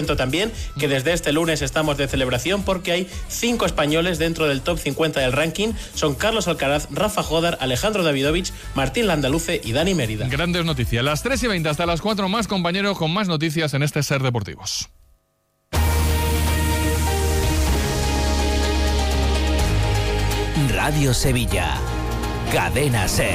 También que desde este lunes estamos de celebración porque hay 5 españoles dentro del top 50 del ranking. Son Carlos Alcaraz, Rafa Jodar, Alejandro Davidovich, Martín Landaluce y Dani Mérida. Grandes noticias. Las 3:20 hasta las 4 más, compañeros, con más noticias en este Ser Deportivos. Radio Sevilla. Cadena Ser.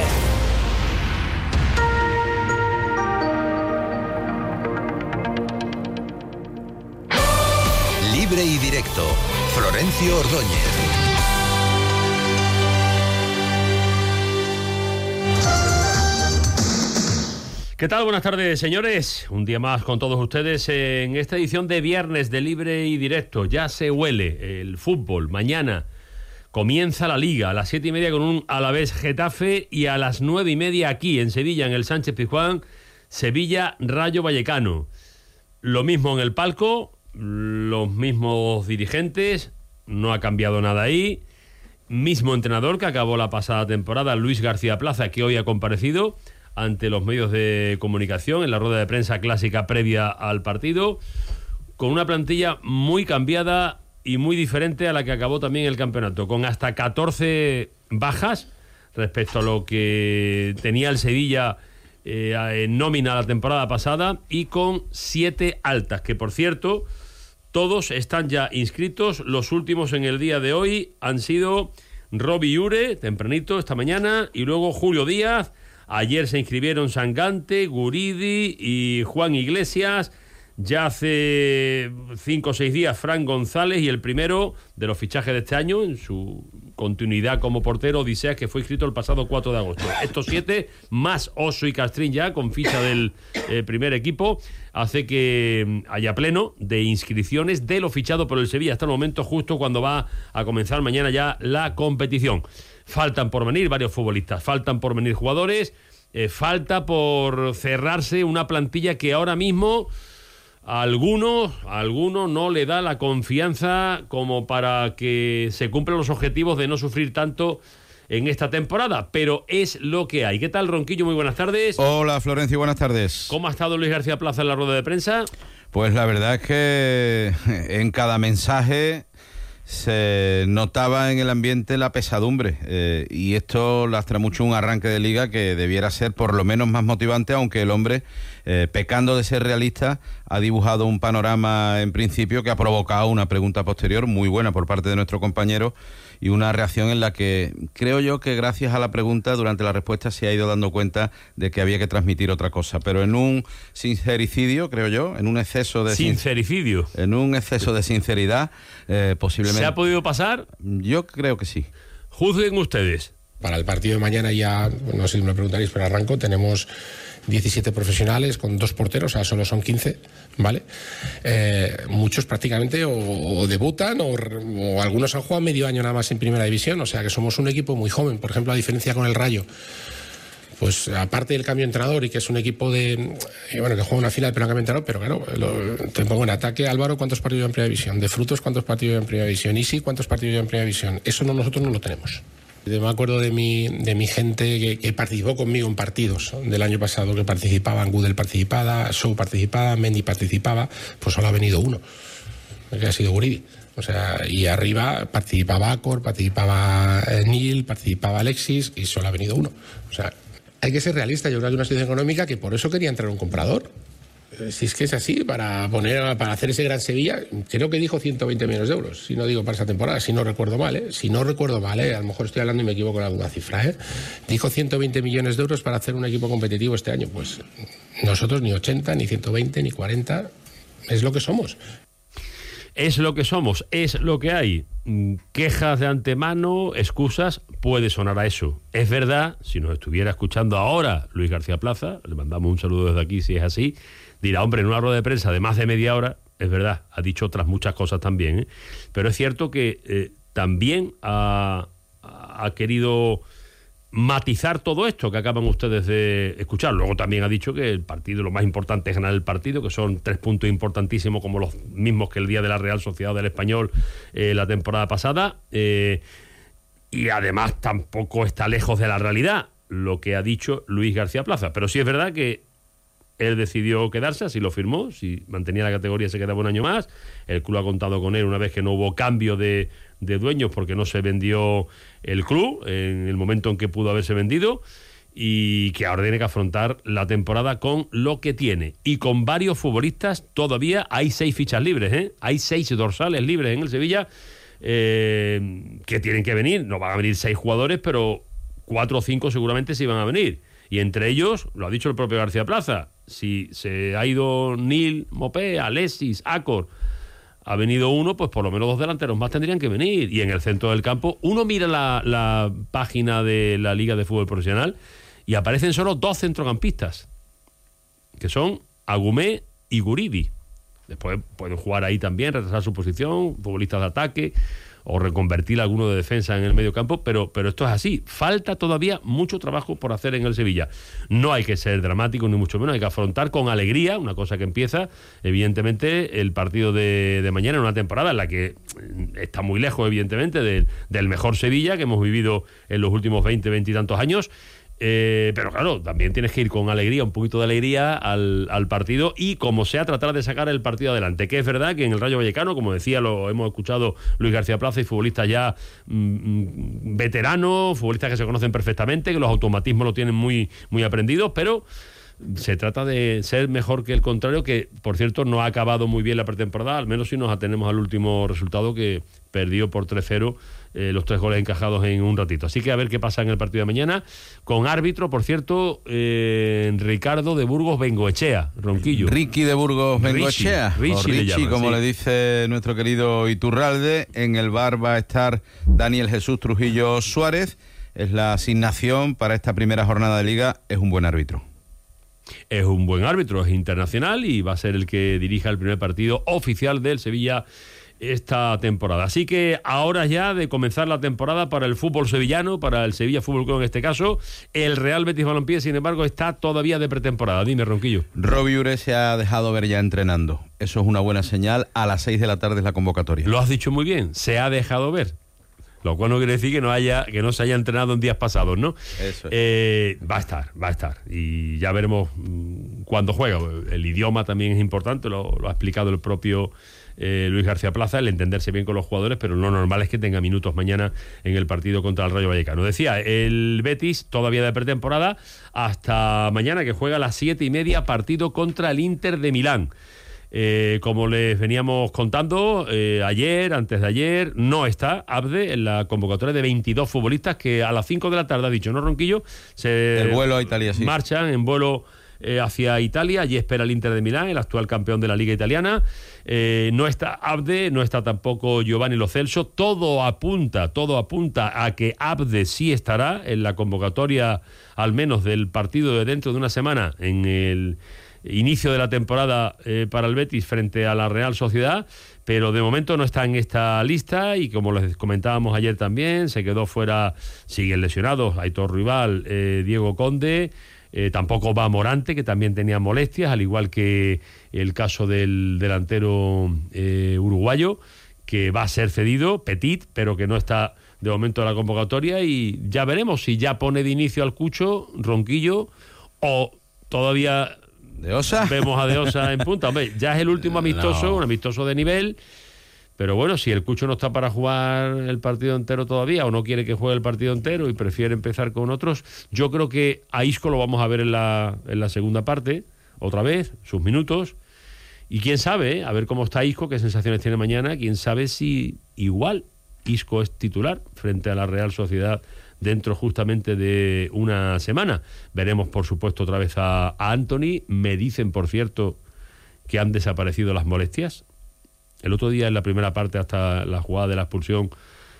Libre y directo. Florencio Ordóñez. ¿Qué tal? Buenas tardes, señores. Un día más con todos ustedes en esta edición de viernes de Libre y Directo. Ya se huele el fútbol. Mañana comienza la Liga a las 7:30 con un Alavés Getafe y a las 9:30 aquí en Sevilla, en el Sánchez Pizjuán, Sevilla Rayo Vallecano. Lo mismo en el palco, los mismos dirigentes, no ha cambiado nada ahí. Mismo entrenador que acabó la pasada temporada, Luis García Plaza, que hoy ha comparecido ante los medios de comunicación en la rueda de prensa clásica previa al partido, con una plantilla muy cambiada y muy diferente a la que acabó también el campeonato, con hasta 14 bajas respecto a lo que tenía el Sevilla en nómina la temporada pasada, y con 7 altas, que por cierto todos están ya inscritos. Los últimos en el día de hoy han sido Robbie Ure, tempranito esta mañana, y luego Julio Díaz. Ayer se inscribieron Sangante, Guridi y Juan Iglesias. Ya hace 5 o 6 días Fran González, y el primero de los fichajes de este año en su continuidad como portero, Odiseas, que fue inscrito el pasado 4 de agosto. Estos 7, más Oso y Castrín ya con ficha del primer equipo, hace que haya pleno de inscripciones de lo fichado por el Sevilla hasta el momento, justo cuando va a comenzar mañana ya la competición. Faltan por venir varios futbolistas, faltan por venir jugadores, falta por cerrarse una plantilla que ahora mismo a alguno no le da la confianza como para que se cumplan los objetivos de no sufrir tanto en esta temporada, pero es lo que hay. ¿Qué tal, Ronquillo? Muy buenas tardes. Hola, Florencio, buenas tardes. ¿Cómo ha estado Luis García Plaza en la rueda de prensa? Pues la verdad es que en cada mensaje se notaba en el ambiente la pesadumbre, y esto lastra mucho un arranque de liga que debiera ser por lo menos más motivante, aunque el hombre, pecando de ser realista, ha dibujado un panorama en principio que ha provocado una pregunta posterior muy buena por parte de nuestro compañero, y una reacción en la que creo yo que gracias a la pregunta, durante la respuesta se ha ido dando cuenta de que había que transmitir otra cosa, pero en un sincericidio, creo yo, en un exceso de sincericidio, en un exceso de sinceridad, posiblemente. ¿Se ha podido pasar? Yo creo que sí. Juzguen ustedes. Para el partido de mañana ya, no sé si me preguntaréis, pero arranco, tenemos 17 profesionales con 2 porteros, o sea, solo son 15, ¿vale? Muchos prácticamente o debutan o algunos han jugado medio año nada más en primera división, o sea que somos un equipo muy joven. Por ejemplo, a diferencia con el Rayo, pues aparte del cambio de entrenador, y que es un equipo que juega una final pero no cambia de entrenador, pero claro, te pongo en ataque. Álvaro, ¿cuántos partidos lleva en primera división? De Frutos, ¿cuántos partidos lleva en primera división? Isi, ¿cuántos partidos lleva en primera división? Eso nosotros no lo tenemos. Me acuerdo de mi gente que participó conmigo en partidos del año pasado, que participaban. Gudel participaba, Sou participaba, Mendy participaba, pues solo ha venido uno, que ha sido Guridi. O sea, y arriba participaba Acor, participaba Neil, participaba Alexis, y solo ha venido uno. O sea, hay que ser realista. Yo creo que hay una situación económica que por eso quería entrar un comprador. Si es que es así, para hacer ese gran Sevilla, creo que dijo 120 millones de euros, si no digo para esa temporada, si no recuerdo mal, a lo mejor estoy hablando y me equivoco en alguna cifra, dijo 120 millones de euros para hacer un equipo competitivo este año. Pues nosotros ni 80, ni 120, ni 40, es lo que somos. Es lo que somos, es lo que hay. Quejas de antemano, excusas, puede sonar a eso. Es verdad, si nos estuviera escuchando ahora Luis García Plaza, le mandamos un saludo desde aquí si es así, dirá, hombre, en una rueda de prensa de más de media hora, es verdad, ha dicho otras muchas cosas también, pero es cierto que también ha querido matizar todo esto que acaban ustedes de escuchar. Luego también ha dicho que el partido, lo más importante es ganar el partido, que son 3 puntos importantísimos, como los mismos que el día de la Real Sociedad del Español la temporada pasada, y además tampoco está lejos de la realidad lo que ha dicho Luis García Plaza, pero sí es verdad que Él decidió quedarse, así lo firmó. Si mantenía la categoría se quedaba un año más. El club ha contado con él una vez que no hubo cambio de dueños porque no se vendió el club en el momento en que pudo haberse vendido, y que ahora tiene que afrontar la temporada con lo que tiene. Y con varios futbolistas todavía hay 6 fichas libres, ¿eh? Hay 6 dorsales libres en el Sevilla que tienen que venir. No van a venir 6 jugadores, pero 4 o 5 seguramente sí van a venir. Y entre ellos, lo ha dicho el propio García Plaza, si se ha ido Nil Mopé, Alexis, Acor, ha venido uno, pues por lo menos 2 delanteros más tendrían que venir. Y en el centro del campo, uno mira la página de la Liga de Fútbol Profesional y aparecen solo 2 centrocampistas, que son Agumé y Guridi. Después pueden jugar ahí también, retrasar su posición, futbolistas de ataque, o reconvertir alguno de defensa en el medio campo, pero esto es así. Falta todavía mucho trabajo por hacer en el Sevilla. No hay que ser dramático, ni mucho menos, hay que afrontar con alegría una cosa que empieza, evidentemente, el partido de mañana, en una temporada en la que está muy lejos, evidentemente, del mejor Sevilla que hemos vivido en los últimos 20 y tantos años. Pero claro, también tienes que ir con alegría, un poquito de alegría al partido, y como sea tratar de sacar el partido adelante, que es verdad que en el Rayo Vallecano, como decía, lo hemos escuchado Luis García Plaza, y futbolistas ya veteranos, futbolistas que se conocen perfectamente, que los automatismos lo tienen muy, muy aprendidos, pero se trata de ser mejor que el contrario, que por cierto no ha acabado muy bien la pretemporada, al menos si nos atenemos al último resultado, que perdió por 3-0 los 3 goles encajados en un ratito. Así que a ver qué pasa en el partido de mañana, con árbitro, por cierto, Ricardo de Burgos Bengoechea, Ronquillo. Ricky de Burgos Bengoechea, Richie, como le dice nuestro querido Iturralde. En el bar va a estar Daniel Jesús Trujillo Suárez. Es la asignación para esta primera jornada de Liga. Es un buen árbitro. Es un buen árbitro, es internacional y va a ser el que dirija el primer partido oficial del Sevilla esta temporada. Así que ahora ya de comenzar la temporada para el fútbol sevillano, para el Sevilla Fútbol Club en este caso. El Real Betis Balompié, sin embargo, está todavía de pretemporada. Dime, Ronquillo. Robbie Ure se ha dejado ver ya entrenando. Eso es una buena señal. A las 6 de la tarde es la convocatoria. Lo has dicho muy bien, se ha dejado ver. Lo cual no quiere decir que no se haya entrenado en días pasados, ¿no? Eso es. Va a estar. Y ya veremos cuándo juega. El idioma también es importante, lo ha explicado el propio Luis García Plaza, el entenderse bien con los jugadores, pero lo normal es que tenga minutos mañana en el partido contra el Rayo Vallecano. Decía, el Betis todavía de pretemporada hasta mañana, que juega a las 7:30, partido contra el Inter de Milán. Como les veníamos contando ayer, antes de ayer, no está Abde en la convocatoria de 22 futbolistas que a las 5 de la tarde, ha dicho, ¿no, Ronquillo? El vuelo a Italia, sí. Marchan en vuelo hacia Italia. Allí espera el Inter de Milán, el actual campeón de la Liga Italiana. No está Abde, no está tampoco Giovanni Lo Celso. Todo apunta a que Abde sí estará en la convocatoria, al menos del partido de dentro de una semana, en el inicio de la temporada para el Betis frente a la Real Sociedad, pero de momento no está en esta lista. Y como les comentábamos ayer también, se quedó fuera, siguen lesionados Aitor Rival, Diego Conde, tampoco va Morante, que también tenía molestias, al igual que el caso del delantero uruguayo, que va a ser cedido, Petit, pero que no está de momento en la convocatoria. Y ya veremos si ya pone de inicio al Cucho, Ronquillo, o todavía ¿De Osa? Vemos a De Osa en punta. Hombre, ya es el último amistoso, un amistoso de nivel. Pero bueno, si el Cucho no está para jugar el partido entero todavía, o no quiere que juegue el partido entero y prefiere empezar con otros, yo creo que a Isco lo vamos a ver en la segunda parte, otra vez, sus minutos. Y quién sabe, a ver cómo está Isco, qué sensaciones tiene mañana. Quién sabe si igual Isco es titular frente a la Real Sociedad dentro justamente de una semana. Veremos, por supuesto, otra vez a Anthony. Me dicen, por cierto, que han desaparecido las molestias. El otro día, en la primera parte, hasta la jugada de la expulsión,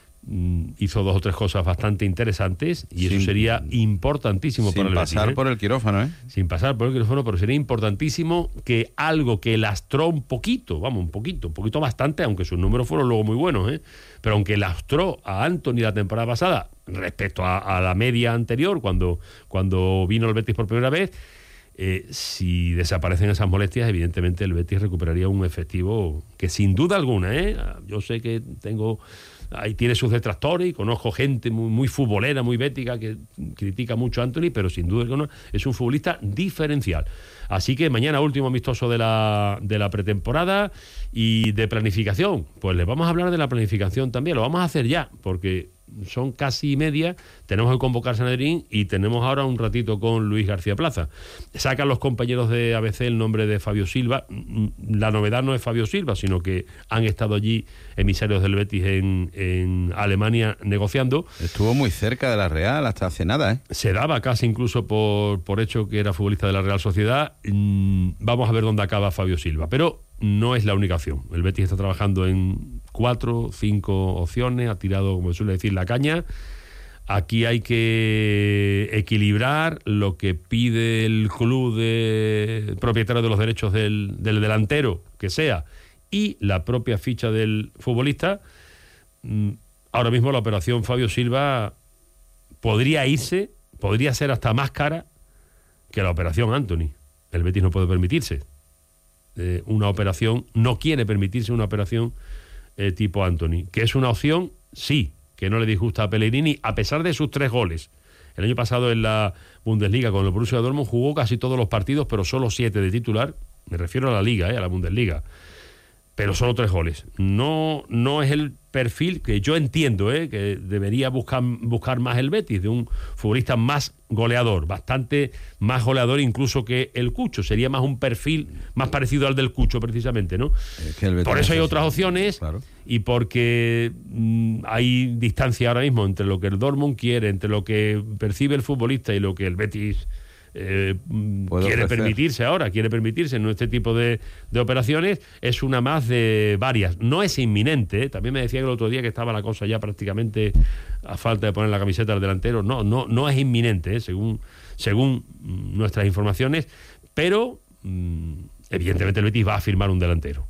hizo 2 o 3 cosas bastante interesantes, y eso sería importantísimo para el Betis. Sin pasar por el quirófano, ¿eh? Sin pasar por el quirófano, pero sería importantísimo que algo que lastró un poquito bastante, aunque sus números fueron luego muy buenos, pero aunque lastró a Anthony la temporada pasada respecto a la media anterior, cuando vino el Betis por primera vez, Si desaparecen esas molestias, evidentemente el Betis recuperaría un efectivo que sin duda alguna, yo sé que ahí tiene sus detractores y conozco gente muy, muy futbolera, muy bética, que critica mucho a Antony, pero sin duda alguna es un futbolista diferencial. Así que mañana último amistoso de la pretemporada. Y de planificación, pues les vamos a hablar de la planificación también, lo vamos a hacer ya, porque son casi media, tenemos que convocar Sanedrín y tenemos ahora un ratito con Luis García Plaza. Sacan los compañeros de ABC el nombre de Fabio Silva. La novedad no es Fabio Silva, sino que han estado allí emisarios del Betis en Alemania negociando. Estuvo muy cerca de la Real hasta hace nada, ¿eh? Se daba casi incluso por hecho que era futbolista de la Real Sociedad. Vamos a ver dónde acaba Fabio Silva, pero no es la única opción. El Betis está trabajando en 4 o 5 opciones, ha tirado, como se suele decir, la caña. Aquí hay que equilibrar lo que pide el club de propietario de los derechos del delantero, que sea, y la propia ficha del futbolista. Ahora mismo la operación Fabio Silva podría ser hasta más cara que la operación Antony. El Betis no puede permitirse una operación, no quiere permitirse una operación tipo Antony, que es una opción, sí, que no le disgusta a Pellegrini, a pesar de sus 3 goles. El año pasado en la Bundesliga con el Borussia Dortmund jugó casi todos los partidos, pero solo 7 de titular. Me refiero a la Liga, a la Bundesliga. Pero solo 3 goles. No es el perfil que yo entiendo, que debería buscar más el Betis, de un futbolista más goleador, bastante más goleador incluso que el Cucho. Sería más un perfil más parecido al del Cucho, precisamente, ¿no? Por eso hay otras opciones, claro. Y porque hay distancia ahora mismo entre lo que el Dortmund quiere, entre lo que percibe el futbolista y lo que el Betis quiere permitirse en este tipo de operaciones. Es una más de varias. No es inminente, También me decía el otro día que estaba la cosa ya prácticamente a falta de poner la camiseta al delantero. No es inminente, según nuestras informaciones, pero evidentemente el Betis va a firmar un delantero.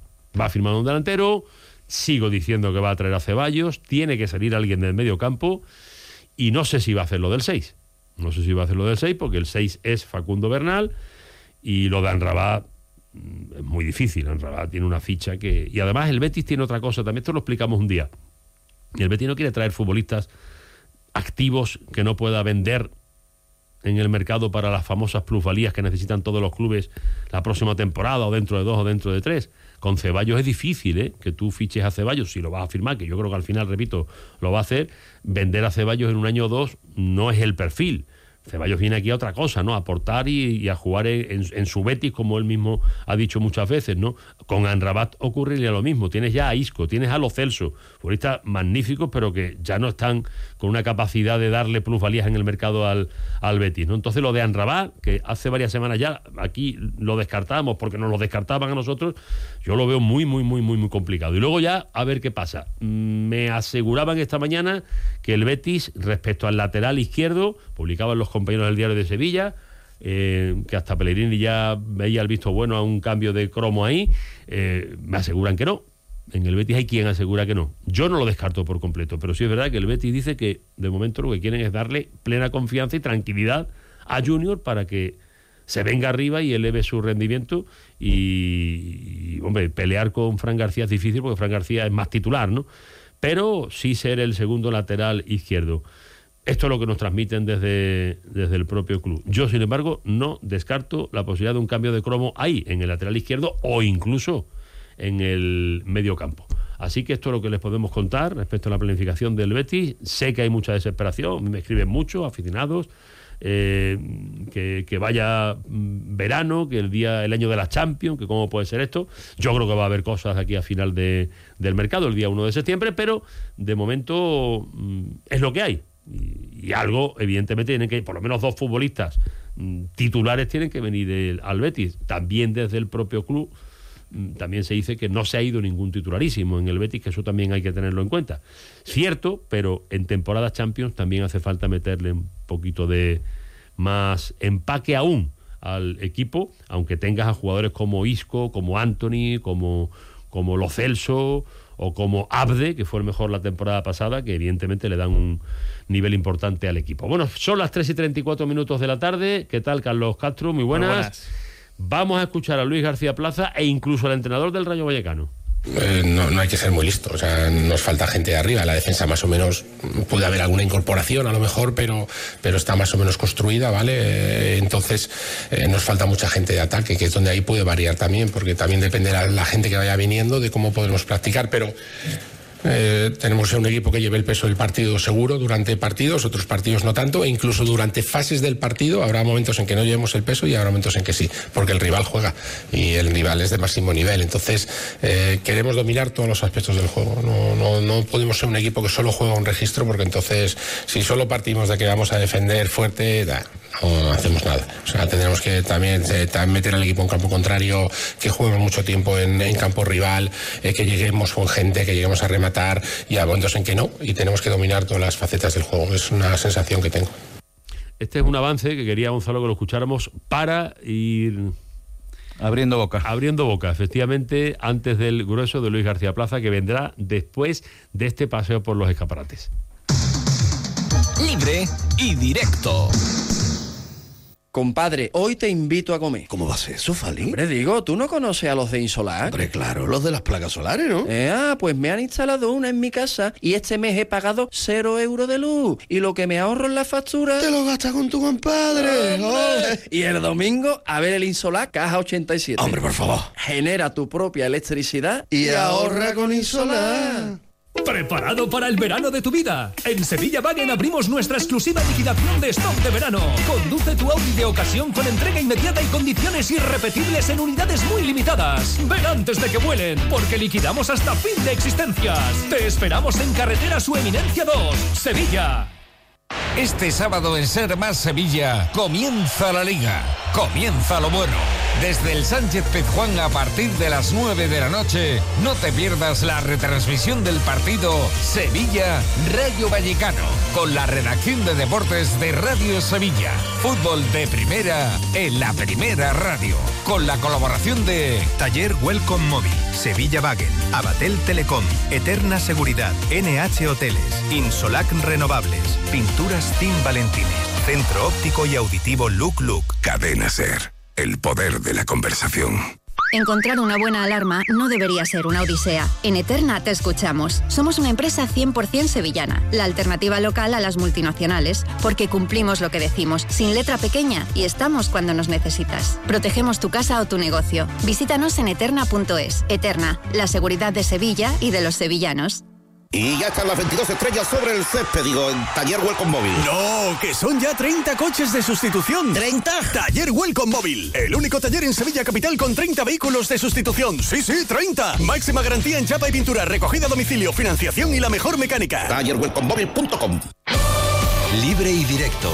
Sigo diciendo que va a traer a Ceballos, tiene que salir alguien del medio campo y no sé si va a hacer lo del 6. Porque el 6 es Facundo Bernal y lo de Amrabat es muy difícil. Amrabat tiene una ficha que... Y además el Betis tiene otra cosa, también esto lo explicamos un día. El Betis no quiere traer futbolistas activos que no pueda vender en el mercado para las famosas plusvalías que necesitan todos los clubes la próxima temporada, o dentro de 2 o dentro de 3. Con Ceballos es difícil, que tú fiches a Ceballos, si lo vas a firmar, que yo creo que al final, repito, lo va a hacer. Vender a Ceballos en un año o 2 no es el perfil. Ceballos viene aquí a otra cosa, ¿no? A aportar y a jugar en su Betis, como él mismo ha dicho muchas veces, ¿no? Con Amrabat ocurriría lo mismo. Tienes ya a Isco, tienes a Lo Celso, futbolistas magníficos, pero que ya no están con una capacidad de darle plusvalías en el mercado al Betis, ¿no? Entonces lo de Amrabat, que hace varias semanas ya aquí lo descartábamos porque nos lo descartaban a nosotros, yo lo veo muy, muy, muy, muy, muy complicado. Y luego ya a ver qué pasa. Me aseguraban esta mañana que el Betis, respecto al lateral izquierdo, publicaban los compañeros del Diario de Sevilla, que hasta Pellegrini ya veía el visto bueno a un cambio de cromo ahí. Me aseguran que no. En el Betis hay quien asegura que no. Yo no lo descarto por completo, pero sí es verdad que el Betis dice que de momento lo que quieren es darle plena confianza y tranquilidad a Junior para que se venga arriba y eleve su rendimiento. Y hombre, pelear con Fran García es difícil porque Fran García es más titular, ¿no? Pero sí ser el segundo lateral izquierdo. Esto es lo que nos transmiten desde el propio club. Yo, sin embargo, no descarto la posibilidad de un cambio de cromo ahí, en el lateral izquierdo o incluso en el medio campo. Así que esto es lo que les podemos contar respecto a la planificación del Betis. Sé que hay mucha desesperación, me escriben muchos aficionados, que vaya verano, que el año de la Champions, que cómo puede ser esto. Yo creo que va a haber cosas aquí a final del mercado, el día 1 de septiembre, pero de momento es lo que hay. Y algo, evidentemente, tienen que, por lo menos 2 futbolistas titulares tienen que venir al Betis. También desde el propio club también se dice que no se ha ido ningún titularísimo en el Betis, que eso también hay que tenerlo en cuenta. Cierto, pero en temporada Champions también hace falta meterle un poquito de más empaque aún al equipo, aunque tengas a jugadores como Isco, como Antony, como como Lo Celso o como Abde, que fue el mejor la temporada pasada, que evidentemente le dan un nivel importante al equipo. Bueno, son las 3:34 de la tarde. ¿Qué tal, Carlos Castro? Muy buenas. Muy buenas. Vamos a escuchar a Luis García Plaza e incluso al entrenador del Rayo Vallecano. No hay que ser muy listo, o sea, nos falta gente de arriba. La defensa más o menos puede haber alguna incorporación a lo mejor, pero está más o menos construida, ¿vale? Entonces nos falta mucha gente de ataque, que es donde ahí puede variar también, porque también depende de la gente que vaya viniendo, de cómo podemos practicar, pero tenemos un equipo que lleve el peso del partido seguro durante partidos, otros partidos no tanto, e incluso durante fases del partido habrá momentos en que no llevemos el peso y habrá momentos en que sí, porque el rival juega y el rival es de máximo nivel. Entonces queremos dominar todos los aspectos del juego. No podemos ser un equipo que solo juega un registro, porque entonces si solo partimos de que vamos a defender fuerte, no hacemos nada. O sea, tendremos que también meter al equipo en campo contrario, que juguemos mucho tiempo en campo rival, que lleguemos con gente, que lleguemos a rematar, y a momentos en que no, y tenemos que dominar todas las facetas del juego. Es una sensación que tengo. Este es un avance que quería Gonzalo que lo escucháramos para ir abriendo boca, efectivamente, antes del grueso de Luis García Plaza, que vendrá después de este paseo por los escaparates. Libre y directo. Compadre, hoy te invito a comer. ¿Cómo va a ser eso, Fali? Hombre, digo, ¿tú no conoces a los de Insolar? Hombre, claro, los de las placas solares, ¿no? Pues me han instalado una en mi casa y este mes he pagado 0 euros de luz. Y lo que me ahorro en la factura... ¡Te lo gastas con tu compadre! Y el domingo, a ver el Insolar Caja 87. Hombre, por favor. Genera tu propia electricidad y ahorra con Insolar. ¿Preparado para el verano de tu vida? En Sevilla Wagen abrimos nuestra exclusiva liquidación de stock de verano. Conduce tu Audi de ocasión con entrega inmediata y condiciones irrepetibles en unidades muy limitadas. Ven antes de que vuelen, porque liquidamos hasta fin de existencias. Te esperamos en Carretera Su Eminencia 2, Sevilla. Este sábado en Ser Más Sevilla comienza la Liga, comienza lo bueno. Desde el Sánchez Pizjuán a partir de las 9 de la noche, no te pierdas la retransmisión del partido Sevilla-Rayo Vallecano, con la redacción de deportes de Radio Sevilla. Fútbol de primera en la Primera Radio, con la colaboración de Taller Welcome Móvil, Sevilla Wagen, Abatel Telecom, Eterna Seguridad, NH Hoteles, Insolac Renovables, Pinturas Team Valentines, Centro Óptico y Auditivo Look. Cadena Ser. El poder de la conversación. Encontrar una buena alarma no debería ser una odisea. En Eterna te escuchamos. Somos una empresa 100% sevillana, la alternativa local a las multinacionales, porque cumplimos lo que decimos, sin letra pequeña, y estamos cuando nos necesitas. Protegemos tu casa o tu negocio. Visítanos en eterna.es. Eterna, la seguridad de Sevilla y de los sevillanos. Y ya están las 22 estrellas sobre el césped, en Taller Welcome Móvil. ¡No! ¡Que son ya 30 coches de sustitución! ¿30? Taller Welcome Móvil, el único taller en Sevilla Capital con 30 vehículos de sustitución. ¡Sí, 30! Máxima garantía en chapa y pintura, recogida a domicilio, financiación y la mejor mecánica. TallerWelcomeMóvil.com. Libre y directo.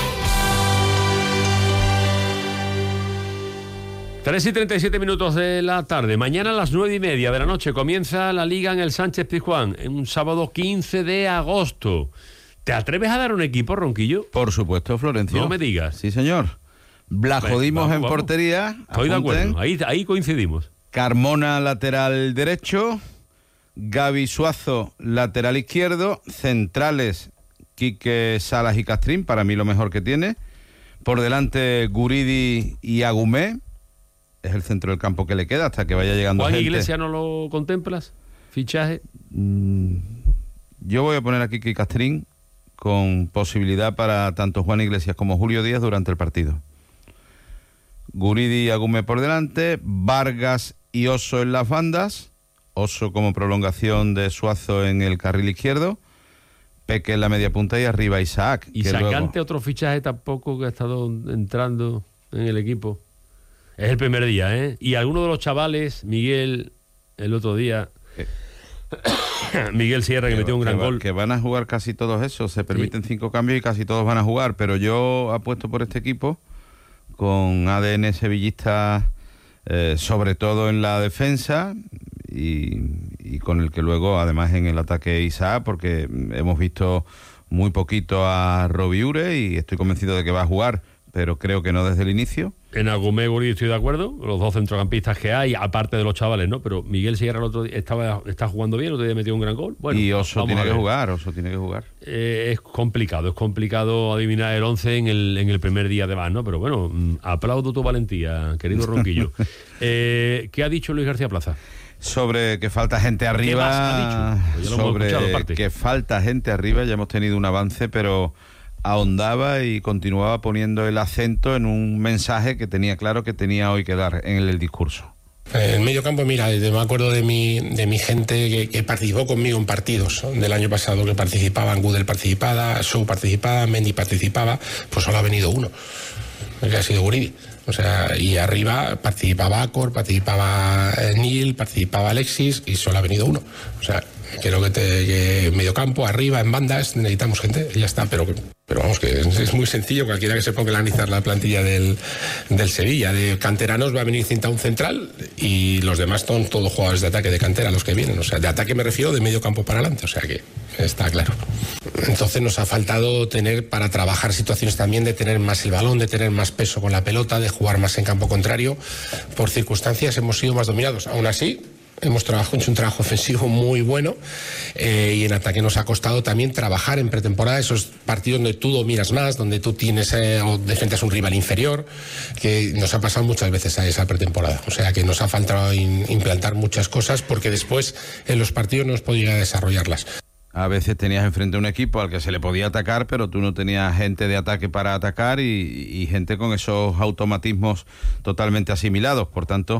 3:37 de la tarde. Mañana a las 9:30 de la noche comienza la Liga en el Sánchez Pizjuán, en un sábado 15 de agosto. ¿Te atreves a dar un equipo, Ronquillo? Por supuesto, Florencio. No me digas. Sí, señor. Blajodimos en portería. Estoy de acuerdo, ahí coincidimos. Carmona, lateral derecho. Gaby Suazo, lateral izquierdo. Centrales, Quique, Salas y Castrín, para mí lo mejor que tiene. Por delante, Guridi y Agumé. Es el centro del campo que le queda hasta que vaya llegando Juan gente. Iglesias, ¿no lo contemplas? ¿Fichaje? Yo voy a poner aquí Quique Castrín con posibilidad para tanto Juan Iglesias como Julio Díaz durante el partido. Guridi y Agumé por delante, Vargas y Oso en las bandas, Oso como prolongación de Suazo en el carril izquierdo, Peque en la media punta y arriba Isaac. Y Sacante, otro fichaje tampoco que ha estado entrando en el equipo. Es el primer día, ¿eh? Y alguno de los chavales, Miguel, el otro día, Miguel Sierra, que metió un gran gol. Que van a jugar casi todos esos, se permiten 5 cambios y casi todos van a jugar, pero yo apuesto por este equipo con ADN sevillista, sobre todo en la defensa y con el que luego, además, en el ataque Isaac, porque hemos visto muy poquito a Robiure y estoy convencido de que va a jugar, pero creo que no desde el inicio. En Agumé, Guridi, estoy de acuerdo. Los dos centrocampistas que hay, aparte de los chavales, ¿no? Pero Miguel Sierra el otro día está jugando bien, el otro día metió un gran gol. Bueno, y Oso tiene que jugar. Es complicado adivinar el 11 en el primer día de más, ¿no? Pero bueno, aplaudo tu valentía, querido Ronquillo. ¿Qué ha dicho Luis García Plaza? Sobre que falta gente arriba, que falta gente arriba, ya hemos tenido un avance, pero ahondaba y continuaba poniendo el acento en un mensaje que tenía claro que tenía hoy que dar en el discurso. En medio campo, mira, me acuerdo de mi gente que participó conmigo en partidos del año pasado, que participaban, Gudel participaba, Sou participaba, Mendy participaba, pues solo ha venido uno, que ha sido Guridi. O sea, y arriba participaba Acor, participaba Neil, participaba Alexis y solo ha venido uno. O sea, creo que en medio campo, arriba, en bandas, necesitamos gente y ya está. Pero vamos, que es muy sencillo. Cualquiera que se ponga a analizar la plantilla del Sevilla, de canteranos, va a venir un central y los demás son todos jugadores de ataque de cantera los que vienen. O sea, de ataque me refiero de medio campo para adelante. O sea que está claro. Entonces nos ha faltado tener para trabajar situaciones también de tener más el balón, de tener más peso con la pelota, de jugar más en campo contrario. Por circunstancias hemos sido más dominados. Aún así, hemos hecho un trabajo ofensivo muy bueno y en ataque nos ha costado también trabajar en pretemporada esos partidos donde tú dominas más, donde tú tienes o defiendes un rival inferior, que nos ha pasado muchas veces a esa pretemporada. O sea que nos ha faltado implantar muchas cosas porque después en los partidos no hemos podido desarrollarlas. A veces tenías enfrente un equipo al que se le podía atacar, pero tú no tenías gente de ataque para atacar y gente con esos automatismos totalmente asimilados. Por tanto,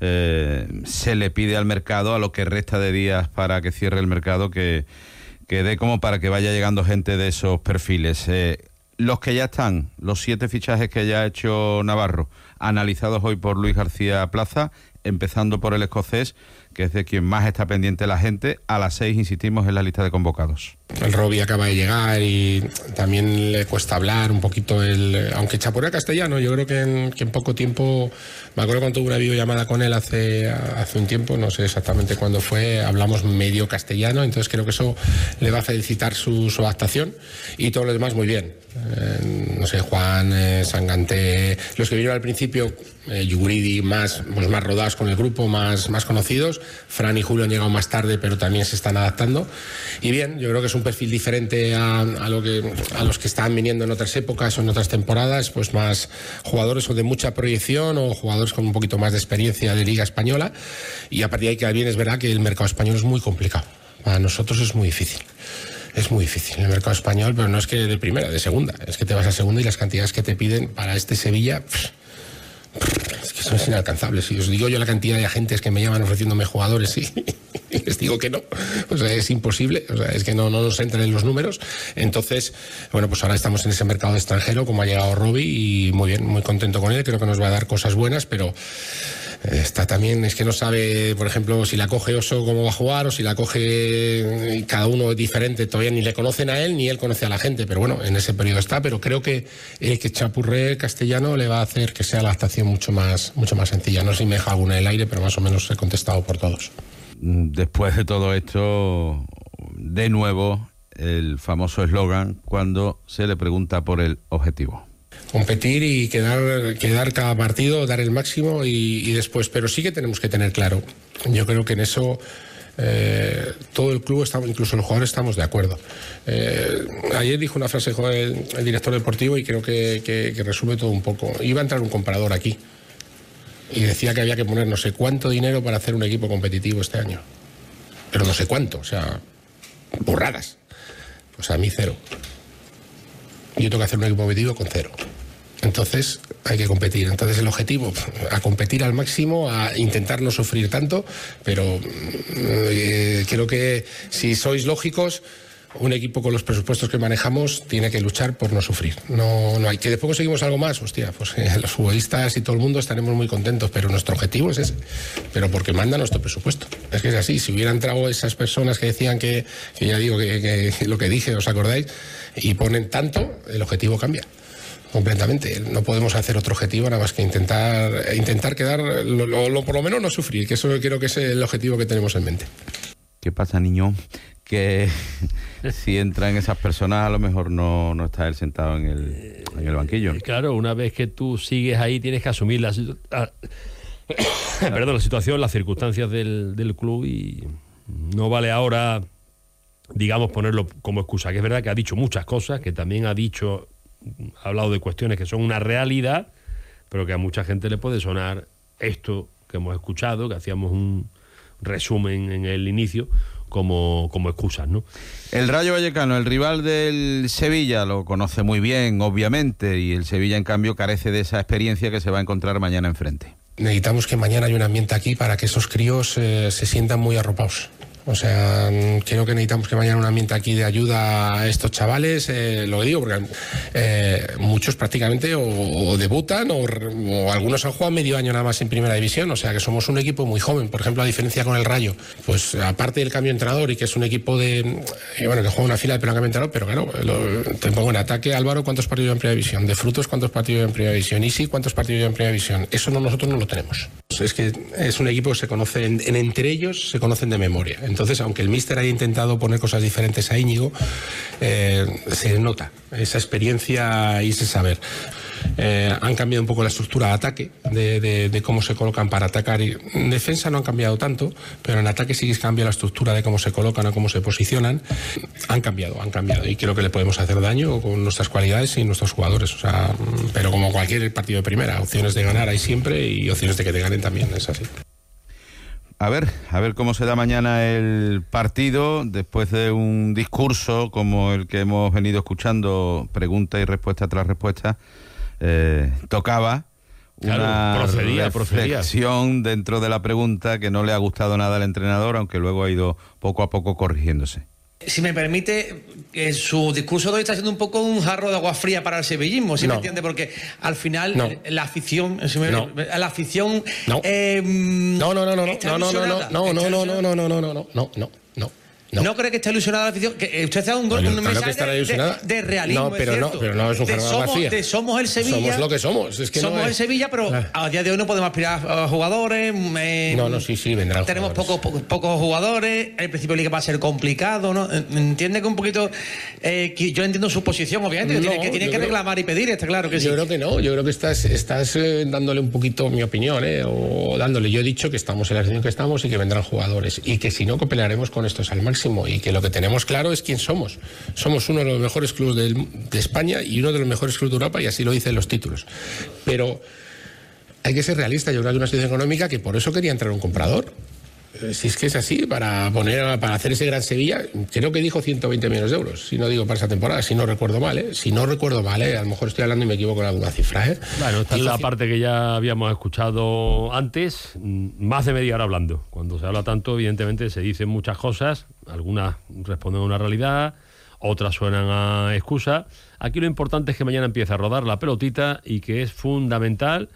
se le pide al mercado, a lo que resta de días para que cierre el mercado, que dé como para que vaya llegando gente de esos perfiles. Los que ya están, los 7 fichajes que ya ha hecho Navarro, analizados hoy por Luis García Plaza, empezando por el escocés, que es de quien más está pendiente la gente. A las 6, insistimos, en la lista de convocados. El Robbie acaba de llegar y también le cuesta hablar un poquito, aunque chaporea castellano. Yo creo que en poco tiempo, me acuerdo cuando tuve una videollamada con él hace un tiempo, no sé exactamente cuándo fue, hablamos medio castellano, entonces creo que eso le va a felicitar su adaptación y todo lo demás muy bien. No sé, Juan, Sangante, los que vinieron al principio, Yuguridi más rodados con el grupo, más conocidos. Fran y Julio han llegado más tarde, pero también se están adaptando. Y bien, yo creo que es un perfil diferente a los que estaban viniendo en otras épocas o en otras temporadas, pues más jugadores de mucha proyección o jugadores con un poquito más de experiencia de Liga Española. Y a partir de ahí, que bien es verdad que el mercado español es muy complicado. Para nosotros es muy difícil. Es muy difícil el mercado español, pero no es que de primera, de segunda. Es que te vas a segunda y las cantidades que te piden para este Sevilla, es que son inalcanzables. Si os digo yo la cantidad de agentes que me llaman ofreciéndome jugadores y les digo que no, o sea, es imposible, o sea, es que no nos entran en los números. Entonces, bueno, pues ahora estamos en ese mercado de extranjero, como ha llegado Robbie, y muy bien, muy contento con él. Creo que nos va a dar cosas buenas, pero está también, es que no sabe, por ejemplo, si la coge Oso cómo va a jugar, o si la coge cada uno es diferente, todavía ni le conocen a él ni él conoce a la gente, pero bueno, en ese periodo está. Pero creo que chapurré castellano le va a hacer que sea la adaptación mucho más sencilla. No sé si me deja alguna en el aire, pero más o menos he contestado por todos. Después de todo esto, de nuevo el famoso eslogan cuando se le pregunta por el objetivo. Competir y quedar cada partido, dar el máximo y después, pero sí que tenemos que tener claro. Yo creo que en eso todo el club, incluso los jugadores, estamos de acuerdo. Ayer dijo una frase el director deportivo y creo que resume todo un poco. Iba a entrar un comparador aquí y decía que había que poner no sé cuánto dinero para hacer un equipo competitivo este año, pero no sé cuánto, o sea, burradas. Pues a mí 0. Yo tengo que hacer un equipo competitivo con 0. Entonces hay que competir. Entonces el objetivo, a competir al máximo, a intentar no sufrir tanto, pero creo que si sois lógicos, un equipo con los presupuestos que manejamos tiene que luchar por no sufrir. No hay que después conseguimos algo más, hostia, pues los futbolistas y todo el mundo estaremos muy contentos, pero nuestro objetivo es ese, pero porque manda nuestro presupuesto. Es que es así. Si hubieran entrado esas personas que decían que ya digo que lo que dije, ¿os acordáis? Y ponen tanto, el objetivo cambia completamente. No podemos hacer otro objetivo nada más que intentar quedar, por lo menos no sufrir, que eso creo que es el objetivo que tenemos en mente. ¿Qué pasa, niño? que si entran esas personas a lo mejor no está él sentado en el banquillo. Claro, una vez que tú sigues ahí tienes que asumir la situación, las circunstancias del club, y no vale ahora, digamos, ponerlo como excusa, que es verdad que ha dicho muchas cosas, que también ha hablado de cuestiones que son una realidad, pero que a mucha gente le puede sonar esto que hemos escuchado, que hacíamos un resumen en el inicio, como excusas, ¿no? El Rayo Vallecano, el rival del Sevilla, lo conoce muy bien, obviamente, y el Sevilla, en cambio, carece de esa experiencia que se va a encontrar mañana enfrente. Necesitamos que mañana haya un ambiente aquí para que esos críos se sientan muy arropados. O sea, creo que necesitamos que mañana un ambiente aquí de ayuda a estos chavales, lo que digo, porque muchos prácticamente o debutan o algunos han jugado medio año nada más en primera división, o sea que somos un equipo muy joven. Por ejemplo, a diferencia con el Rayo, pues aparte del cambio de entrenador, y que es un equipo que juega una fila pero no cambia de entrenador, pero claro, te pongo en ataque. Álvaro, ¿cuántos partidos en primera división? De Frutos, ¿cuántos partidos en primera división? Isi, ¿cuántos partidos en primera división? Eso nosotros no lo tenemos. Es que es un equipo que se conoce, entre ellos se conocen de memoria. Entonces, aunque el míster haya intentado poner cosas diferentes a Íñigo, se nota esa experiencia y ese saber. Han cambiado un poco la estructura de ataque, de cómo se colocan para atacar. En defensa no han cambiado tanto, pero en ataque sí que cambia la estructura de cómo se colocan o cómo se posicionan. Han cambiado, y creo que le podemos hacer daño con nuestras cualidades y nuestros jugadores. O sea, pero como cualquier partido de primera, opciones de ganar hay siempre y opciones de que te ganen también, es así. A ver cómo se da mañana el partido, después de un discurso como el que hemos venido escuchando, pregunta y respuesta tras respuesta. Tocaba una reflexión dentro de la pregunta que no le ha gustado nada al entrenador, aunque luego ha ido poco a poco corrigiéndose. Si me permite, su discurso de hoy está siendo un poco un jarro de agua fría para el sevillismo, ¿sí me entiende? Porque al final la afición, ¿No cree que está ilusionada la afición? Que usted está dando un mensaje de realismo, pero no es un jarro de agua fría. Somos el Sevilla. Somos lo que somos. Es que somos el Sevilla, pero a día de hoy no podemos aspirar a jugadores. Sí, vendrán. Tenemos pocos jugadores. El principio de liga va a ser complicado, ¿no? Entiende que un poquito. Yo entiendo su posición, obviamente, que tiene que reclamar y pedir, está claro que sí. Yo creo que no. Yo creo que estás dándole un poquito mi opinión, o dándole. Yo he dicho que estamos en la situación que estamos y que vendrán jugadores. Y que si no, pelearemos con estos al máximo. Y que lo que tenemos claro es quién somos. Somos uno de los mejores clubes de España y uno de los mejores clubes de Europa, y así lo dicen los títulos. Pero hay que ser realista. Yo creo que hay una situación económica que por eso quería entrar un comprador. Si es que es así, para hacer ese gran Sevilla, creo que dijo 120 millones de euros, si no digo para esa temporada, si no recuerdo mal, a lo mejor estoy hablando y me equivoco en alguna cifra. Bueno, esta es la parte que ya habíamos escuchado antes, más de media hora hablando. Cuando se habla tanto, evidentemente se dicen muchas cosas, algunas responden a una realidad, otras suenan a excusa. Aquí lo importante es que mañana empiece a rodar la pelotita y que es fundamental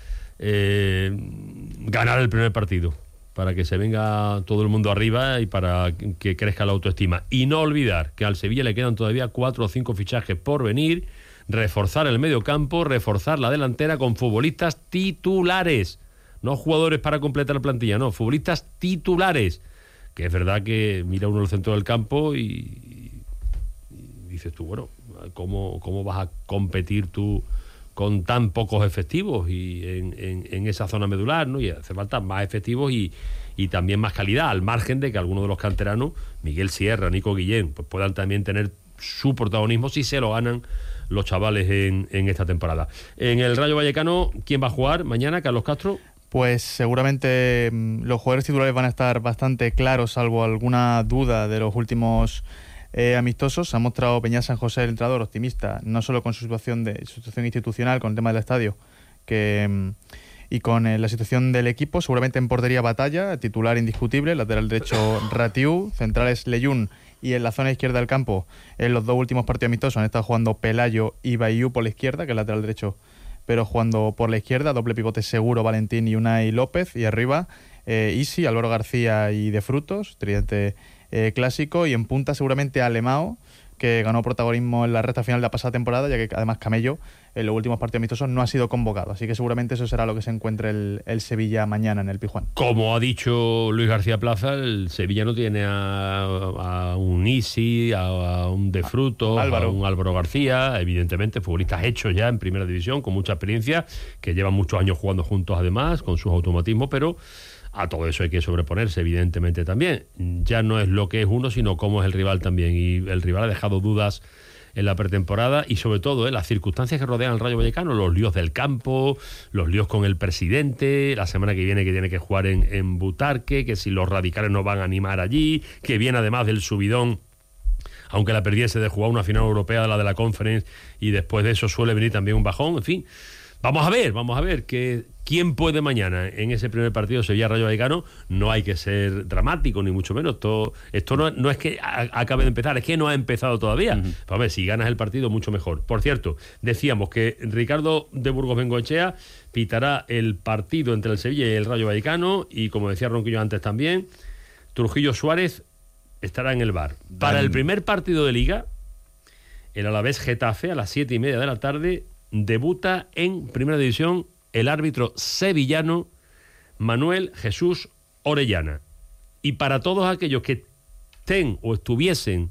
ganar el primer partido, para que se venga todo el mundo arriba y para que crezca la autoestima. Y no olvidar que al Sevilla le quedan todavía 4 o 5 fichajes por venir, reforzar el mediocampo, reforzar la delantera con futbolistas titulares, no jugadores para completar la plantilla, no, futbolistas titulares, que es verdad que mira uno el centro del campo y dices tú, bueno, ¿cómo vas a competir tú con tan pocos efectivos y en esa zona medular, ¿no? Y hace falta más efectivos y también más calidad, al margen de que algunos de los canteranos, Miguel Sierra, Nico Guillén, pues puedan también tener su protagonismo si se lo ganan los chavales en esta temporada. En el Rayo Vallecano, ¿quién va a jugar mañana, Carlos Castro? Pues seguramente los jugadores titulares van a estar bastante claros, salvo alguna duda de los últimos amistosos. Ha mostrado Peña San José, el entrenador, optimista, no solo con su situación institucional, con el tema del estadio, y con la situación del equipo. Seguramente en portería Batalla, titular indiscutible, lateral derecho Ratiu, centrales Leyún, y en la zona izquierda del campo, en los 2 últimos partidos amistosos han estado jugando Pelayo y Bayú por la izquierda, que es lateral derecho, pero jugando por la izquierda, doble pivote seguro Valentín y Unai López, y arriba Isi, Álvaro García y De Frutos, tridente clásico, y en punta seguramente Alemão, que ganó protagonismo en la recta final de la pasada temporada, ya que además Camello en los últimos partidos amistosos no ha sido convocado, así que seguramente eso será lo que se encuentre el Sevilla mañana en el Pizjuán. Como ha dicho Luis García Plaza, el Sevilla no tiene a un Isi, a un De Frutos, a un Álvaro García, evidentemente futbolistas hechos ya en primera división, con mucha experiencia, que llevan muchos años jugando juntos además, con sus automatismos, pero a todo eso hay que sobreponerse, evidentemente también. Ya no es lo que es uno, sino cómo es el rival también, y el rival ha dejado dudas en la pretemporada y sobre todo las circunstancias que rodean al Rayo Vallecano, los líos del campo, los líos con el presidente, la semana que viene que tiene que jugar en Butarque, que si los radicales no van a animar allí, que viene además del subidón, aunque la perdiese, de jugar una final europea, la de la Conference, y después de eso suele venir también un bajón, en fin. Vamos a ver quién puede mañana en ese primer partido Sevilla-Rayo Vallecano. No hay que ser dramático, ni mucho menos. Esto no es que acabe de empezar, es que no ha empezado todavía. A ver, si ganas el partido, mucho mejor. Por cierto, decíamos que Ricardo de Burgos Bengoechea pitará el partido entre el Sevilla y el Rayo Vallecano, y como decía Ronquillo antes también, Trujillo Suárez estará en el VAR. Para el primer partido de Liga, el Alavés Getafe, a las 7:30 de la tarde, debuta en Primera División el árbitro sevillano Manuel Jesús Orellana. Y para todos aquellos que estén o estuviesen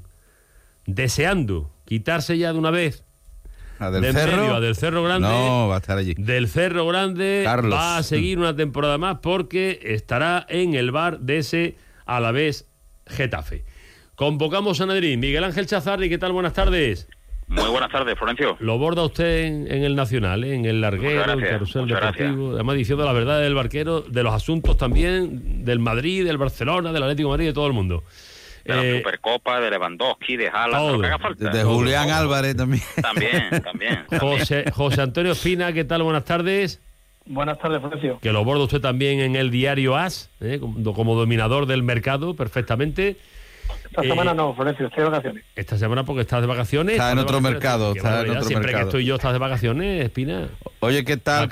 deseando quitarse ya de una vez ¿A Del Cerro? a Del Cerro Grande, no, va a estar allí. Del Cerro Grande Carlos va a seguir una temporada más, porque estará en el VAR de ese Alavés Getafe. Convocamos a Madrid. Miguel Ángel Chazarri, ¿qué tal? Buenas tardes. Muy buenas tardes, Florencio. Lo borda usted en el Nacional, en el larguero, el carrusel deportivo. Además, diciendo la verdad del barquero, de los asuntos también, del Madrid, del Barcelona, del Atlético de Madrid, de todo el mundo. De la Supercopa, de Lewandowski, de Haaland, lo que haga falta. De Julián Álvarez también. También. José Antonio Espina, ¿qué tal? Buenas tardes. Buenas tardes, Florencio. Que lo borda usted también en el diario AS, como dominador del mercado, perfectamente. Esta semana no, Florencio, estoy de vacaciones. Esta semana porque estás de vacaciones. Está en otro mercado. Siempre que estoy yo estás de vacaciones, Espina. Oye, ¿qué tal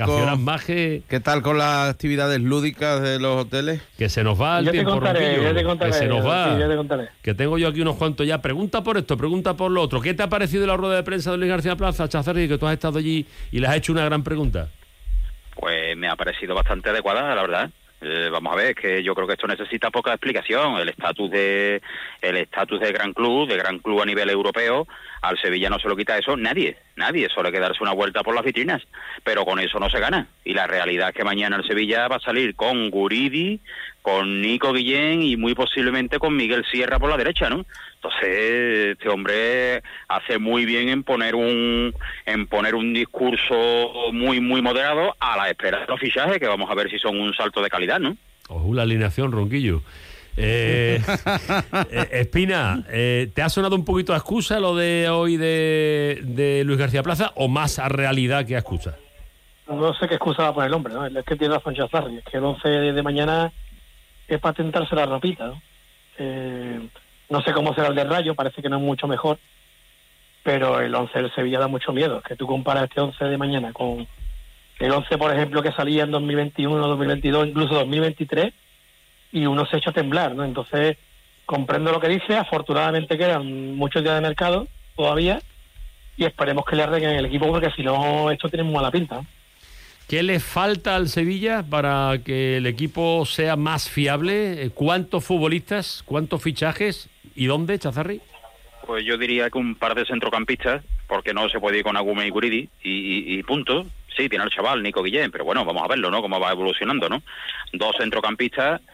con las actividades lúdicas de los hoteles? Que se nos va el tiempo, Ronquillo. Que se nos va. Que tengo yo aquí unos cuantos ya. Pregunta por esto, pregunta por lo otro. ¿Qué te ha parecido la rueda de prensa de Luis García Plaza, Chazarri, que tú has estado allí y le has hecho una gran pregunta? Pues me ha parecido bastante adecuada, la verdad. Vamos a ver, que yo creo que esto necesita poca explicación. El estatus de gran club a nivel europeo, al Sevilla no se lo quita eso nadie. Solo hay que darse una vuelta por las vitrinas, pero con eso no se gana. Y la realidad es que mañana el Sevilla va a salir con Guridi, con Nico Guillén y muy posiblemente con Miguel Sierra por la derecha, ¿no? Entonces, este hombre hace muy bien en poner un discurso muy moderado a la espera de los fichajes, que vamos a ver si son un salto de calidad, ¿no? La alineación, Ronquillo. Espina, ¿te ha sonado un poquito a excusa lo de hoy de Luis García Plaza, o más a realidad que a excusa? No sé qué excusa va a poner el hombre, ¿no? Es que tiene razón Chazarri, es que el 11 de mañana es para tentarse la ropita, ¿no? No sé cómo será el del Rayo, parece que no es mucho mejor, pero el 11 del Sevilla da mucho miedo. Es que tú comparas este 11 de mañana con el 11, por ejemplo, que salía en 2021, 2022, incluso 2023, y uno se echa a temblar, ¿no? Entonces, comprendo lo que dice. Afortunadamente quedan muchos días de mercado todavía, y esperemos que le arreglen el equipo, porque si no, esto tiene muy mala pinta, ¿no? ¿Qué le falta al Sevilla para que el equipo sea más fiable? ¿Cuántos futbolistas, cuántos fichajes y dónde, Chazarri? Pues yo diría que un par de centrocampistas, porque no se puede ir con Agume y Guridi, y punto. Sí, tiene el chaval Nico Guillén, pero bueno, vamos a verlo, ¿no? Cómo va evolucionando, ¿no? 2 centrocampistas,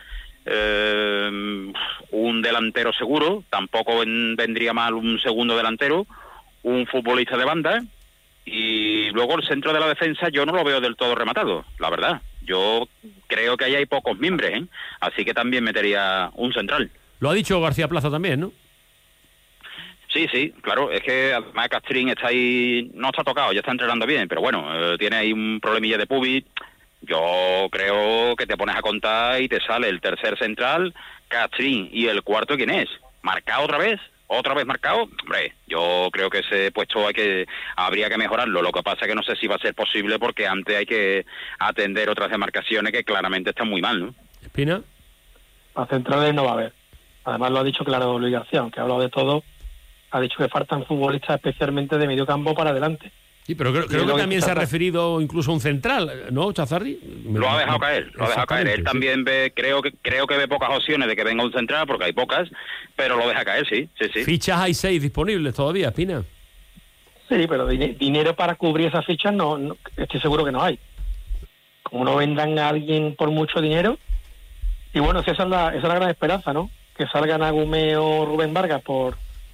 un delantero seguro, tampoco vendría mal un segundo delantero, un futbolista de banda, y luego el centro de la defensa yo no lo veo del todo rematado, la verdad. Yo creo que ahí hay pocos mimbres, ¿eh? Así que también metería un central. Lo ha dicho García Plaza también, ¿no? Sí, claro, es que además Castrín está ahí, no está tocado, ya está entrenando bien, pero bueno, tiene ahí un problemilla de pubis. Yo creo que te pones a contar y te sale el tercer central, Castrín, y el cuarto, ¿quién es? ¿Marcado otra vez? ¿Otra vez marcado? Hombre, yo creo que ese puesto habría que mejorarlo. Lo que pasa es que no sé si va a ser posible, porque antes hay que atender otras demarcaciones que claramente están muy mal, ¿no? ¿Espina? A centrales no va a haber. Además lo ha dicho claro Luis García, aunque ha hablado de todo. ha dicho que faltan futbolistas especialmente de medio campo para adelante. Sí, pero creo que también se ha referido incluso a un central, ¿no, Chazarri? Lo ha dejado caer, Él también ve, creo que ve pocas opciones de que venga un central, porque hay pocas, pero lo deja caer, sí. Fichas hay 6 disponibles todavía, Espina. Sí, pero dinero para cubrir esas fichas no, estoy seguro que no hay. Como no vendan a alguien por mucho dinero, y bueno, esa es la gran esperanza, ¿no? Que salgan Agumé o Rubén Vargas por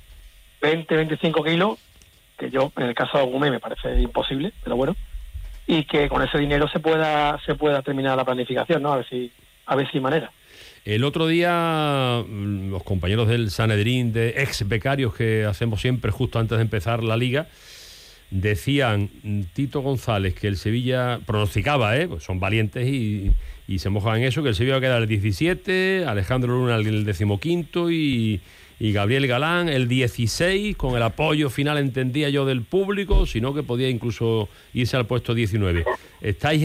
20, 25 kilos, que yo, en el caso de Agumé, me parece imposible, pero bueno, y que con ese dinero se pueda terminar la planificación, ¿no? A ver si hay manera. El otro día, los compañeros del Sanedrín, de ex becarios que hacemos siempre justo antes de empezar la Liga, decían Tito González que el Sevilla pronosticaba, pues son valientes y se mojan en eso, que el Sevilla va a quedar el 17, Alejandro Luna el 15 y Gabriel Galán el 16, con el apoyo final, entendía yo, del público, sino que podía incluso irse al puesto 19. ¿Estáis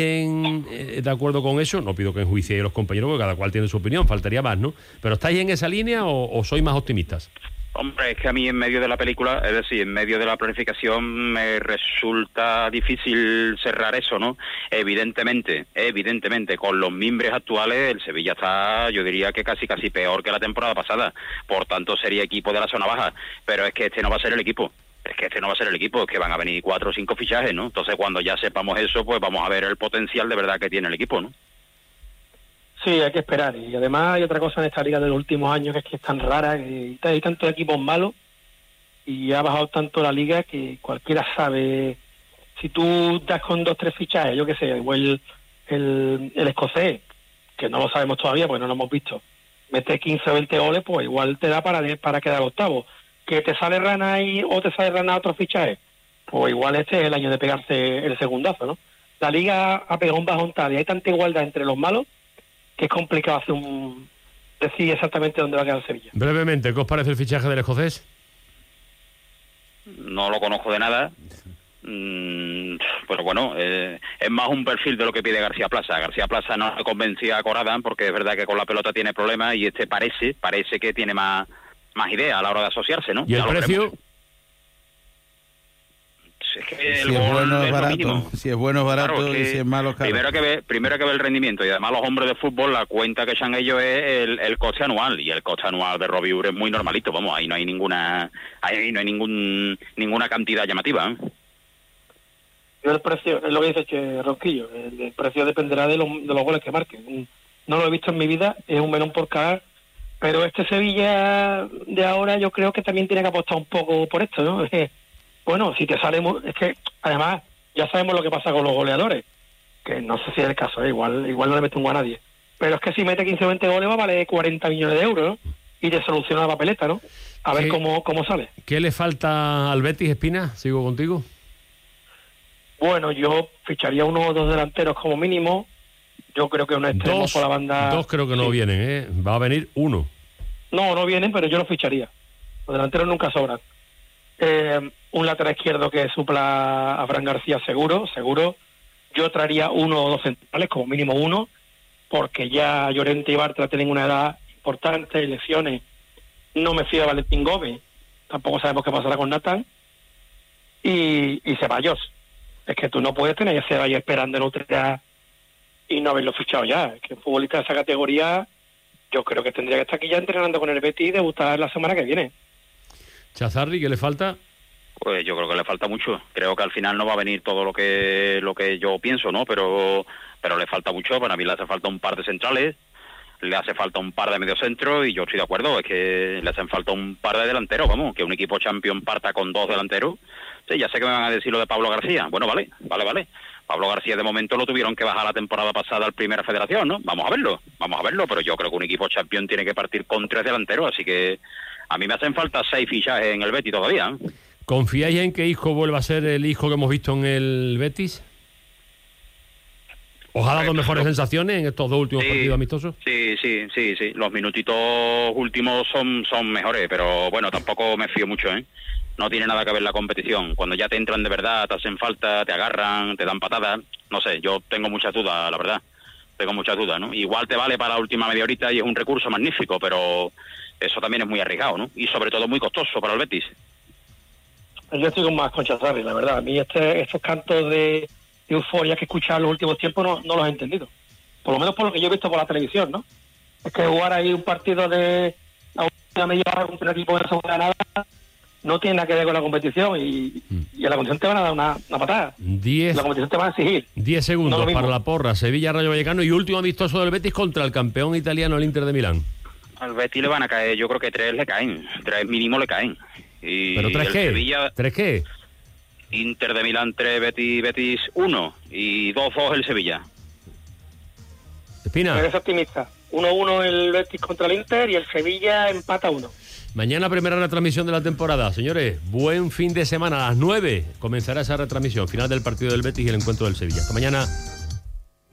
de acuerdo con eso? No pido que enjuiciéis a los compañeros, porque cada cual tiene su opinión, faltaría más, ¿no? ¿Pero estáis en esa línea o sois más optimistas? Hombre, es que a mí en medio de la película, es decir, en medio de la planificación me resulta difícil cerrar eso, ¿no? Evidentemente, con los mimbres actuales el Sevilla está, yo diría que casi peor que la temporada pasada, por tanto sería equipo de la zona baja, pero es que este no va a ser el equipo. Es que van a venir 4 o 5 fichajes, ¿no? Entonces cuando ya sepamos eso, pues vamos a ver el potencial de verdad que tiene el equipo, ¿no? Sí, hay que esperar. Y además hay otra cosa en esta liga de los últimos años, que es que es tan rara, y hay tantos equipos malos y ha bajado tanto la liga que cualquiera sabe. Si tú das con 2 o 3 fichajes, yo qué sé, igual el escocés, que no lo sabemos todavía porque no lo hemos visto, mete 15 o 20 goles, pues igual te da para quedar octavo. Que te sale rana ahí o te sale rana otro fichaje, pues igual este es el año de pegarse el segundazo, ¿no? La liga ha pegado un bajón tal y hay tanta igualdad entre los malos que es complicado decir exactamente dónde va a quedar Sevilla. Brevemente, ¿qué os parece el fichaje del escocés? No lo conozco de nada, pero bueno, es más un perfil de lo que pide García Plaza. García Plaza no le convencía a Corada, porque es verdad que con la pelota tiene problemas, y este parece que tiene más idea a la hora de asociarse, ¿no? ¿Y el precio? Es que si es bueno es barato, si es bueno es barato, claro, y si es malo es caro. Primero que ve el rendimiento, y además los hombres de fútbol, la cuenta que echan ellos es el coste anual, y el coste anual de Robbie Ure es muy normalito, vamos, ahí no hay ninguna cantidad llamativa, ¿eh? Yo el precio, es lo que dice Ronquillo, el precio dependerá de los goles que marquen. No lo he visto en mi vida, es un melón por cagar, pero este Sevilla de ahora yo creo que también tiene que apostar un poco por esto, ¿no? Bueno, si te sale... Es que, además, ya sabemos lo que pasa con los goleadores, que no sé si es el caso, igual no le mete un gol a nadie. Pero es que si mete 15 o 20 goles va a valer 40 millones de euros, ¿no? Y te soluciona la papeleta, ¿no? A ver cómo sale. ¿Qué le falta al Betis, Espina? ¿Sigo contigo? Bueno, yo ficharía 1 o 2 delanteros como mínimo. Yo creo que un extremo por la banda... 2 creo que no vienen, ¿eh? Va a venir 1. No vienen, pero yo los ficharía. Los delanteros nunca sobran. Un lateral izquierdo que supla a Fran García seguro. Yo traería 1 o 2 centrales, como mínimo 1, porque ya Llorente y Bartra tienen una edad importante, lesiones. No me fío de Valentín Gómez, tampoco sabemos qué pasará con Natán. Y Ceballos. Es que tú no puedes tener a Ceballos esperando en otra edad y no haberlo fichado ya. Es que un futbolista de esa categoría, yo creo que tendría que estar aquí ya entrenando con el Betis y debutar la semana que viene. Chazarri, ¿qué le falta? Pues yo creo que le falta mucho. Creo que al final no va a venir todo lo que yo pienso, ¿no? Pero le falta mucho. Para mí le hace falta un par de centrales, le hace falta un par de mediocentros, y yo estoy de acuerdo, es que le hacen falta un par de delanteros, vamos, que un equipo champion parta con 2 delanteros. Sí, ya sé que me van a decir lo de Pablo García. Bueno, vale. Pablo García de momento lo tuvieron que bajar la temporada pasada al Primera Federación, ¿no? Vamos a verlo, pero yo creo que un equipo champion tiene que partir con 3 delanteros, así que a mí me hacen falta 6 fichajes en el Betis todavía, ¿eh? ¿Confiáis en que Isco vuelva a ser el Isco que hemos visto en el Betis? ¿Os ha dado mejores sensaciones en estos 2 últimos partidos amistosos? Sí. Los minutitos últimos son mejores, pero bueno, tampoco me fío mucho, ¿eh? No tiene nada que ver la competición. Cuando ya te entran de verdad, te hacen falta, te agarran, te dan patadas. No sé, yo tengo muchas dudas, la verdad. ¿No? Igual te vale para la última media horita y es un recurso magnífico, pero eso también es muy arriesgado, ¿no? Y sobre todo muy costoso para el Betis. Yo estoy más con Chazarri, la verdad. A mí estos cantos de euforia que he escuchado en los últimos tiempos no los he entendido. Por lo menos por lo que yo he visto por la televisión, ¿no? Es que jugar ahí un partido de una media hora contra un equipo de la segunda nada no tiene nada que ver con la competición y a la competición te van a dar una patada. La competición te van a exigir. 10 segundos para la porra. Sevilla, Rayo Vallecano y último amistoso del Betis contra el campeón italiano, el Inter de Milán. Al Betis le van a caer, yo creo que 3 le caen. 3 mínimo le caen. Y ¿Pero 3 qué? Sevilla, 3 qué? Inter de Milán 3, Betis 1 y 2-2 el Sevilla. Espina. Eres optimista. 1-1 el Betis contra el Inter y el Sevilla empata 1. Mañana primera retransmisión de la temporada. Señores, buen fin de semana. A las 9 comenzará esa retransmisión. Final del partido del Betis y el encuentro del Sevilla. Hasta mañana.